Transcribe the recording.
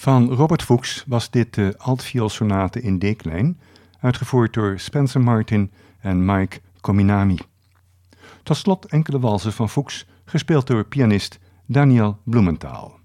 Van Robert Fuchs was dit de altvioolsonate in D-klein, uitgevoerd door Spencer Martin en Mike Cominami. Tot slot enkele walsen van Fuchs, gespeeld door pianist Daniel Blumenthal.